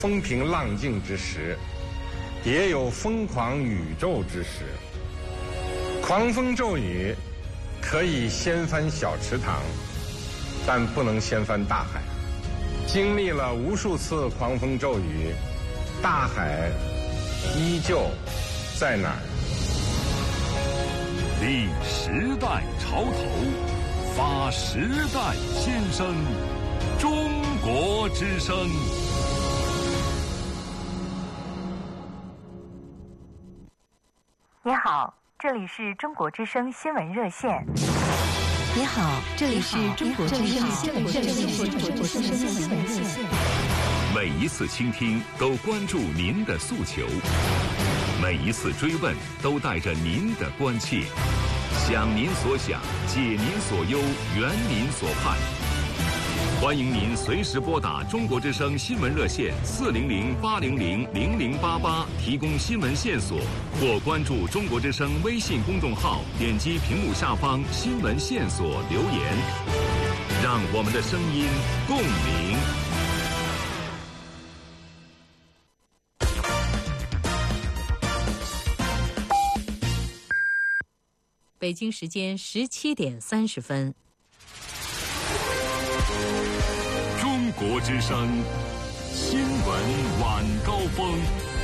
风平浪静之时，也有疯狂宇宙之时。狂风骤雨可以掀翻小池塘，但不能掀翻大海。经历了无数次狂风骤雨，大海依旧在哪儿？ 立时代潮头，发时代先声，中国之声。 你好，这里是中国之声新闻热线。 你好，这里是中国之声新闻热线。 每一次倾听都关注您的诉求，每一次追问都带着您的关切，想您所想，解您所忧，圆您所盼。欢迎您随时拨打中国之声新闻热线400-800-0088提供新闻线索，或关注中国之声微信公众号，点击屏幕下方新闻线索留言，让我们的声音共鸣。 北京时间17点30分。 中国之声新闻晚高峰。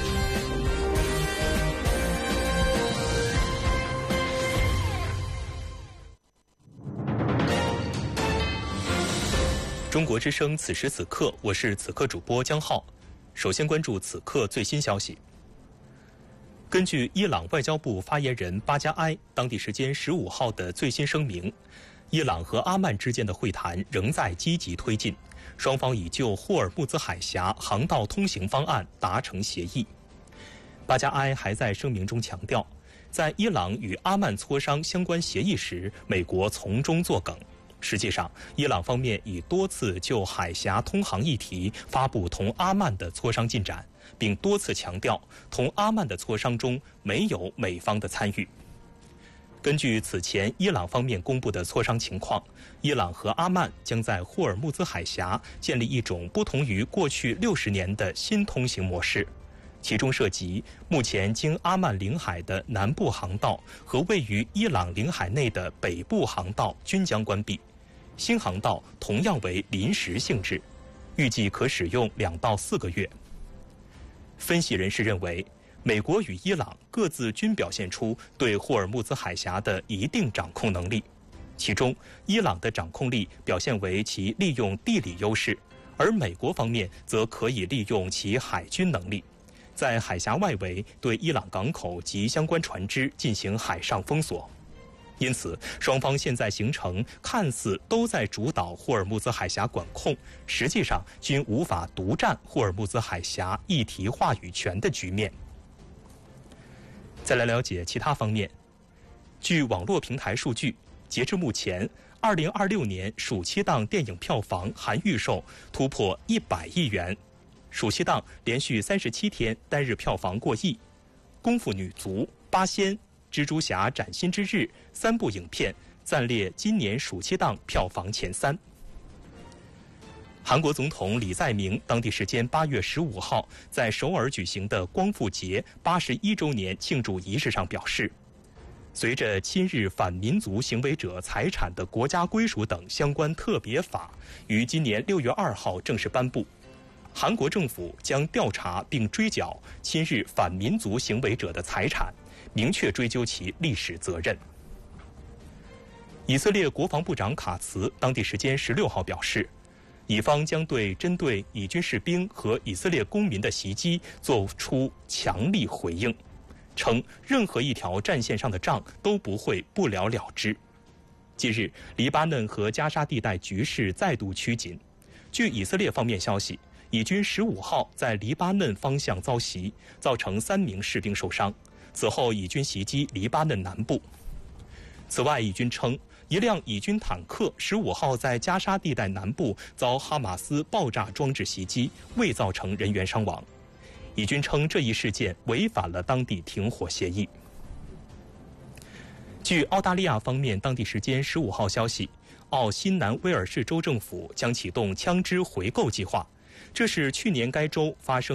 中国之声此时此刻，我是此刻主播江浩。首先关注此刻最新消息。根据伊朗外交部发言人巴加埃当地时间15号的最新声明，伊朗和阿曼之间的会谈仍在积极推进，双方已就霍尔木兹海峡航道通行方案达成协议。巴加埃还在声明中强调，在伊朗与阿曼磋商相关协议时，美国从中作梗。实际上，伊朗方面已多次就海峡通航议题发布同阿曼的磋商进展，并多次强调同阿曼的磋商中没有美方的参与。根据此前伊朗方面公布的磋商情况，伊朗和阿曼将在霍尔木兹海峡建立一种不同于过去60年的新通行模式，其中涉及目前经阿曼领海的南部航道和位于伊朗领海内的北部航道均将关闭，新航道同样为临时性质，预计可使用2到4个月。分析人士认为，美国与伊朗各自均表现出对霍尔木兹海峡的一定掌控能力，其中伊朗的掌控力表现为其利用地理优势，而美国方面则可以利用其海军能力，在海峡外围对伊朗港口及相关船只进行海上封锁。因此，双方现在形成看似都在主导霍尔木兹海峡管控，实际上均无法独占霍尔木兹海峡议题话语权的局面。再来了解其他方面。据网络平台数据，截至目前，2026年暑期档电影票房含预售突破100亿元，暑期档连续37天单日票房过亿。功夫女足、八仙、蜘蛛侠崭新之日3部影片暂列今年暑期档票房前3。韩国总统李在明当地时间8月15号在首尔举行的光复节81周年庆祝仪式上表示，随着侵日反民族行为者财产的国家归属等相关特别法于今年6月2号正式颁布，韩国政府将调查并追缴侵日反民族行为者的财产，明确追究其历史责任。以色列国防部长卡茨当地时间16号表示，以方将对针对以军士兵和以色列公民的袭击做出强力回应，称任何一条战线上的仗都不会不了了之。近日，黎巴嫩和加沙地带局势再度趋紧。据以色列方面消息，以军15号在黎巴嫩方向遭袭，造成3名士兵受伤。此后，以军袭击黎巴嫩南部。此外，以军称，一辆以军坦克15号在加沙地带南部遭哈马斯爆炸装置袭击，未造成人员伤亡。以军称这一事件违反了当地停火协议。据澳大利亚方面当地时间15号消息，澳新南威尔士州政府将启动枪支回购计划，这是去年该州发生